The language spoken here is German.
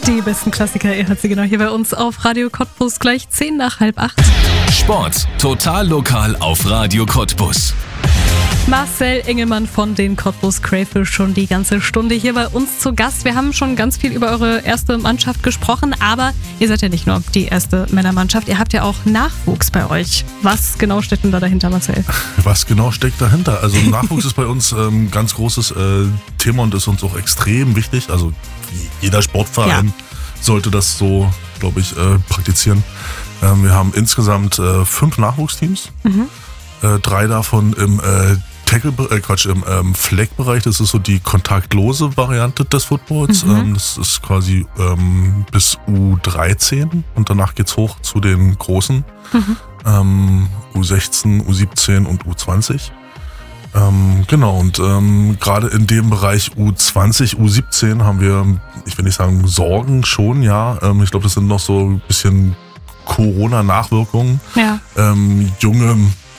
Die besten Klassiker, ihr hört sie genau hier bei uns auf Radio Cottbus, gleich 7:50. Sport total lokal auf Radio Cottbus. Marcel Engelmann von den Cottbus Crayfish schon die ganze Stunde hier bei uns zu Gast. Wir haben schon ganz viel über eure erste Mannschaft gesprochen, aber ihr seid ja nicht nur die erste Männermannschaft, ihr habt ja auch Nachwuchs bei euch. Was genau steckt denn da dahinter, Marcel? Was genau steckt dahinter? Also Nachwuchs ist bei uns ein ganz großes Thema und ist uns auch extrem wichtig. Also jeder Sportverein sollte das so, glaube ich, praktizieren. Wir haben insgesamt 5 Nachwuchsteams. 3 davon im im Fleckbereich. Das ist so die kontaktlose Variante des Footballs. Das ist quasi bis U13 und danach geht's hoch zu den großen U16, U17 und U20. Genau, und gerade in dem Bereich U20, U17 haben wir, ich will nicht sagen Sorgen schon, ja. Ich glaube, das sind noch so ein bisschen Corona-Nachwirkungen. Ja. Junge